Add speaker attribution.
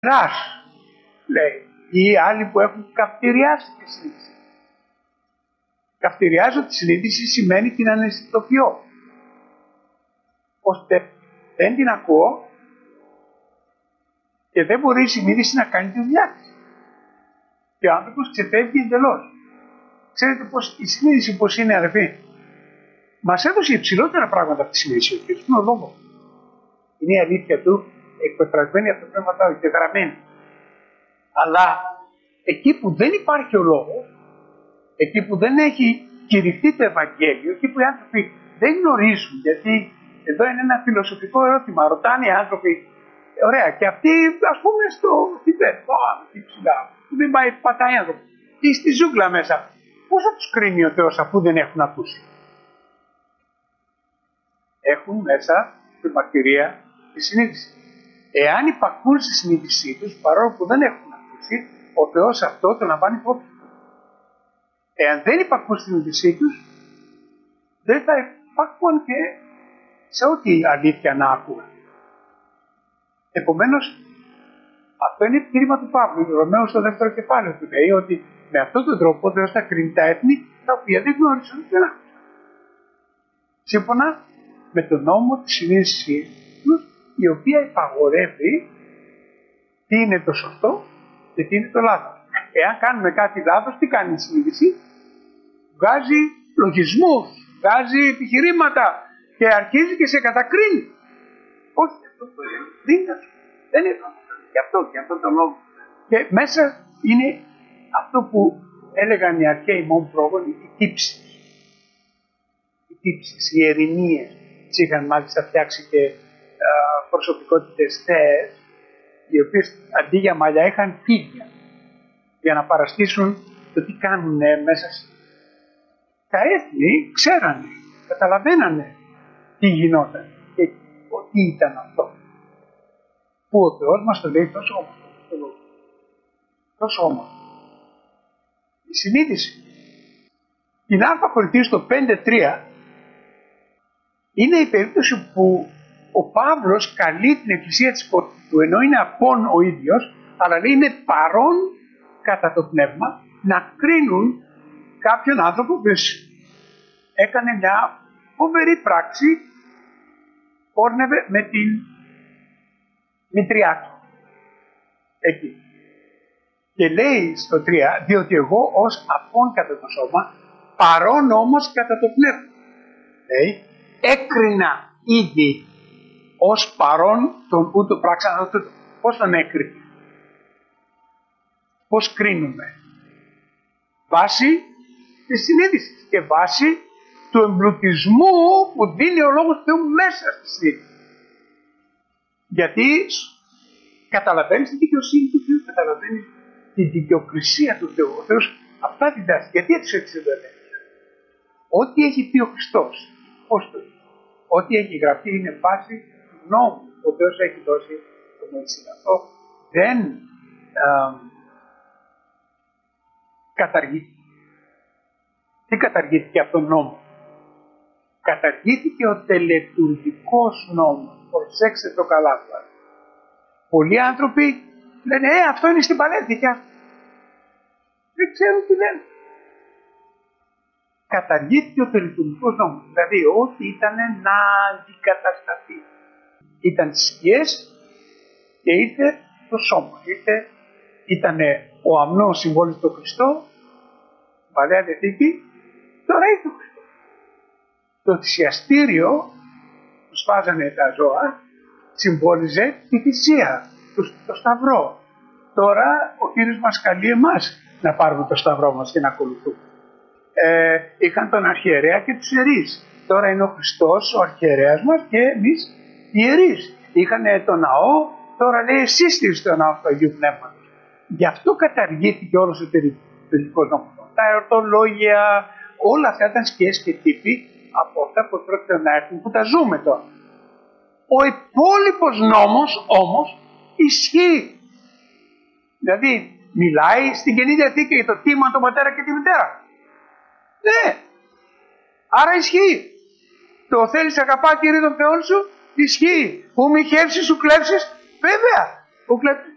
Speaker 1: λέει, ή άλλοι που έχουν καυτηριάσει τη συνείδηση. Καυτηριάζω τη συνείδηση σημαίνει την αναισθητοποιώ, ώστε δεν την ακούω και δεν μπορεί η συνείδηση να κάνει τη δουλειά της. Και ο άνθρωπος ξεφεύγει εντελώς. Ξέρετε πως η συνείδηση πως είναι, αδερφοί? Μας έδωσε υψηλότερα πράγματα από τη συνείδηση ο Κύριος. Είναι ο λόγος. Είναι η αλήθεια του εκπεφρασμένη από το Πνεύμα του και γραμμένη. Αλλά εκεί που δεν υπάρχει ο λόγος, εκεί που δεν έχει κηρυχθεί το Ευαγγέλιο, εκεί που οι άνθρωποι δεν γνωρίζουν, γιατί εδώ είναι ένα φιλοσοφικό ερώτημα. Ρωτάνε οι άνθρωποι, ωραία, και αυτοί ας πούμε στο Θιβέτ, ψηλά, που δεν πατάει άνθρωπο, ή στη ζούγκλα μέσα, πώς θα τους κρίνει ο Θεός αφού δεν έχουν ακούσει? Έχουν μέσα τη μαρτυρία τη συνείδηση. Εάν υπακούν στη συνείδησή τους, παρόλο που δεν έχουν ακούσει, ο Θεός αυτό το λαμβάνει υπόψη. Εάν δεν υπακούν στη συνείδησή τους, δεν θα υπακούν και σε ό,τι αλήθεια να άκουγαν. Επομένως, αυτό είναι επιχείρημα του Παύλου. Ο Ρωμαίος στο δεύτερο κεφάλαιο του λέει ότι με αυτόν τον τρόπο ο Θεός θα κρίνει τα έθνη τα οποία δεν γνώρισαν δεν άκουσαν. Σύμφωνα με τον νόμο της συνείδησης τους, η οποία υπαγορεύει τι είναι το σωστό και τι είναι το λάθος. Εάν κάνουμε κάτι λάθος, τι κάνει η συνείδηση? Βγάζει λογισμούς, βγάζει επιχειρήματα και αρχίζει και σε κατακρίνει. Όχι, αυτό το δύνατο. Δεν είναι γι' αυτό και αυτόν τον λόγο. Και μέσα είναι αυτό που έλεγαν οι αρχαίοι μόν πρόγονοι, οι τύψεις. Οι τύψεις, οι ερηνίες. Είχαν μάλιστα φτιάξει και προσωπικότητες θέες, οι οποίες αντί για μαλλιά είχαν φίδια, για να παραστήσουν το τι κάνουν μέσα. Τα έθνη ξέρανε, καταλαβαίνανε τι γινόταν και τι ήταν αυτό. Που ο Θεός μας το λέει τόσο όμορφο. Τόσο όμορφο. Η συνείδηση. Την Α Κορινθίους το 5:3 είναι η περίπτωση που ο Παύλος καλεί την Εκκλησία της Κορινθού, ενώ είναι απόν ο ίδιος, αλλά λέει είναι παρόν κατά το πνεύμα, να κρίνουν κάποιον άνθρωπο που έκανε μια φοβερή πράξη, πόρνευε με την μητριά του. Εκεί. Και λέει στο 3, διότι εγώ ως απόν κατά το σώμα, παρόν όμως κατά το πνεύμα. Λέει, έκρινα ήδη ως παρόν τον ούτω πράξαν. Πώς τον έκρινε? Πώς κρίνουμε? Βάσει της συνείδησης και βάσει του εμπλουτισμού που δίνει ο Λόγος του Θεού μέσα στη συνείδηση. Γιατί καταλαβαίνεις τη δικαιοσύνη του Θεού, καταλαβαίνεις τη δικαιοκρισία του Θεού. Ο Θεός αυτά διδάσκει. Γιατί έτσι δεν λέει? Ό,τι έχει πει ο Χριστός, πώς το είπε? Ό,τι έχει γραφτεί είναι βάση του νόμου που ο Θεός έχει δώσει στο Μωυσή. Αυτό δεν καταργήθηκε. Τι καταργήθηκε από τον νόμο? Καταργήθηκε ο τελετουργικός νόμος. Προσέξτε το καλά τώρα. Πολλοί άνθρωποι λένε αυτό είναι στην Παλαιά. Δεν ξέρουν τι λένε. Καταργήθηκε ο τελετουργικός νόμος. Δηλαδή ό,τι ήταν να αντικατασταθεί. Ήταν σκιές και ήρθε το σώμα. Ήταν ο αμνός συμβόλαιο του Χριστό, Παλαιά Διαθήκη, τώρα ήρθε ο Χριστός. Το θυσιαστήριο που σφάζανε τα ζώα συμβόλιζε τη θυσία, το σταυρό. Τώρα ο Κύριος μας καλεί εμάς να πάρουμε το σταυρό μας και να ακολουθούμε. Είχαν τον αρχιερέα και τους ιερείς. Τώρα είναι ο Χριστός ο αρχιερέας μας και εμείς οι ιερείς. Είχαν τον ναό, τώρα λέει εσείς στηρίζετε τον ναό του Αγίου Πνεύματος. Γι' αυτό καταργήθηκε όλος ο τελετουργικός νόμος. Τα εορτολόγια, όλα αυτά ήταν σκιές και τύποι από αυτά που πρόκειται να έρθουν, που τα ζούμε τώρα. Ο υπόλοιπος νόμος όμως ισχύει. Δηλαδή μιλάει στην Καινή Διαθήκη για το τίμα, τον πατέρα και τη μητέρα. Ναι. Άρα ισχύει. Το θέλεις αγαπά Κύριε τον Θεό σου, ισχύει. Που μη χεύσεις σου κλέψεις, βέβαια. Που κλέψεις